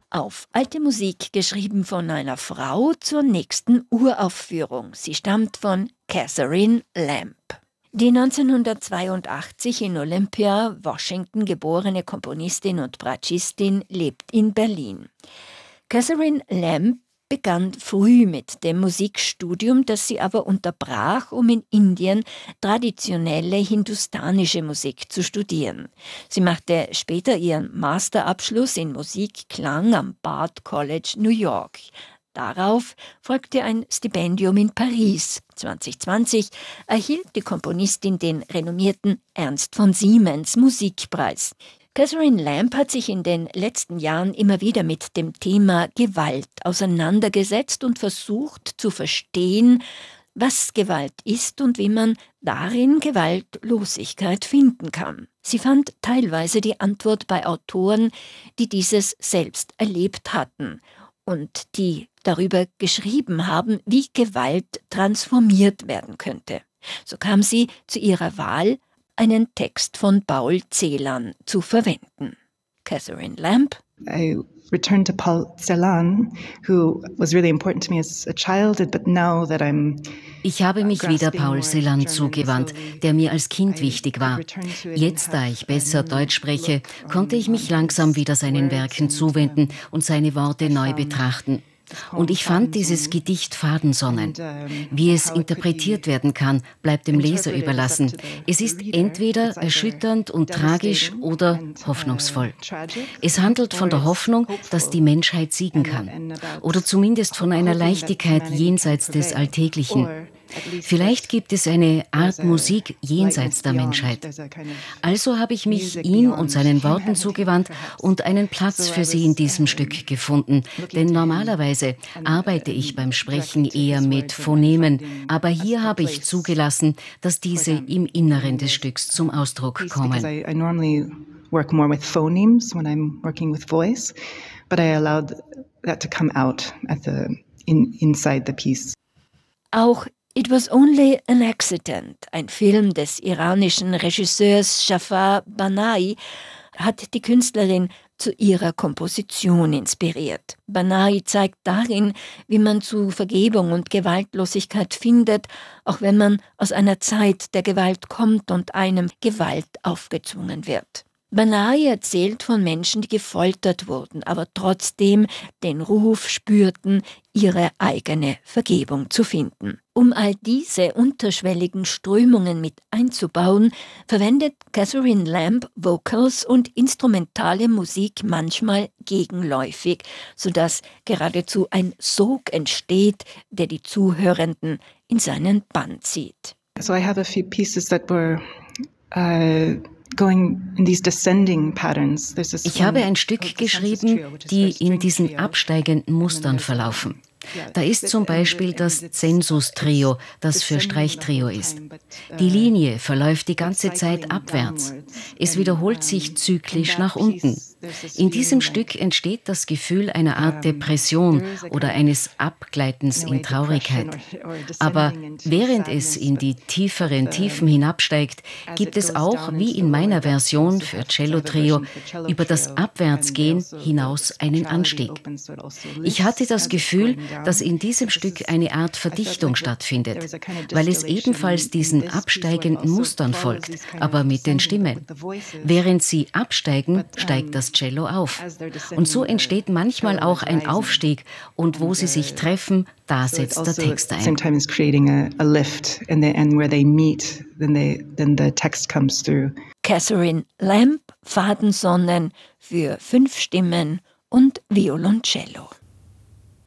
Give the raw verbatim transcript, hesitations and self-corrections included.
auf. Alte Musik, geschrieben von einer Frau zur nächsten Uraufführung. Sie stammt von Catherine Lamb. Die neunzehnhundertzweiundachtzig in Olympia, Washington geborene Komponistin und Bratschistin lebt in Berlin. Catherine Lamb begann früh mit dem Musikstudium, das sie aber unterbrach, um in Indien traditionelle hindustanische Musik zu studieren. Sie machte später ihren Masterabschluss in Musikklang am Bard College, New York. Darauf folgte ein Stipendium in Paris. zwanzig zwanzig erhielt die Komponistin den renommierten Ernst von Siemens Musikpreis. Catherine Lamb hat sich in den letzten Jahren immer wieder mit dem Thema Gewalt auseinandergesetzt und versucht zu verstehen, was Gewalt ist und wie man darin Gewaltlosigkeit finden kann. Sie fand teilweise die Antwort bei Autoren, die dieses selbst erlebt hatten und die darüber geschrieben haben, wie Gewalt transformiert werden könnte. So kam sie zu ihrer Wahl, einen Text von Paul Celan zu verwenden. Catherine Lamb. I returned to Paul Celan, who was really important to me as a child, but now that I'm Ich habe mich wieder Paul Celan zugewandt, der mir als Kind wichtig war. Jetzt, da ich besser Deutsch spreche, konnte ich mich langsam wieder seinen Werken zuwenden und seine Worte neu betrachten. Und ich fand dieses Gedicht Fadensonnen. Wie es interpretiert werden kann, bleibt dem Leser überlassen. Es ist entweder erschütternd und tragisch oder hoffnungsvoll. Es handelt von der Hoffnung, dass die Menschheit siegen kann. Oder zumindest von einer Leichtigkeit jenseits des Alltäglichen. Vielleicht gibt es eine Art Musik jenseits der Menschheit. Also habe ich mich ihm und seinen Worten zugewandt und einen Platz für sie in diesem Stück gefunden. Denn normalerweise arbeite ich beim Sprechen eher mit Phonemen, aber hier habe ich zugelassen, dass diese im Inneren des Stücks zum Ausdruck kommen. I normally work more with phonemes when I'm working with voice, but I allowed that to come out at the in, inside the piece. Auch It Was Only an Accident, ein Film des iranischen Regisseurs Jafar Panahi, hat die Künstlerin zu ihrer Komposition inspiriert. Panahi zeigt darin, wie man zu Vergebung und Gewaltlosigkeit findet, auch wenn man aus einer Zeit der Gewalt kommt und einem Gewalt aufgezwungen wird. Panahi erzählt von Menschen, die gefoltert wurden, aber trotzdem den Ruf spürten, ihre eigene Vergebung zu finden. Um all diese unterschwelligen Strömungen mit einzubauen, verwendet Catherine Lamb Vocals und instrumentale Musik manchmal gegenläufig, sodass geradezu ein Sog entsteht, der die Zuhörenden in seinen Bann zieht. So I have a few pieces that were uh going in these descending patterns. Ich habe ein Stück geschrieben, die in diesen absteigenden Mustern verlaufen. Da ist zum Beispiel das Zensus-Trio, das für Streichtrio ist. Die Linie verläuft die ganze Zeit abwärts. Es wiederholt sich zyklisch nach unten. In diesem Stück entsteht das Gefühl einer Art Depression oder eines Abgleitens in Traurigkeit. Aber während es in die tieferen Tiefen hinabsteigt, gibt es auch, wie in meiner Version für Cello-Trio, über das Abwärtsgehen hinaus einen Anstieg. Ich hatte das Gefühl, dass in diesem Stück eine Art Verdichtung stattfindet, weil es ebenfalls diesen absteigenden Mustern folgt, aber mit den Stimmen. Während sie absteigen, steigt das Cello auf. Und so entsteht manchmal auch ein Aufstieg und wo sie sich treffen, da setzt der Text ein. Catherine Lamb, Fadensonnen für fünf Stimmen und Violoncello.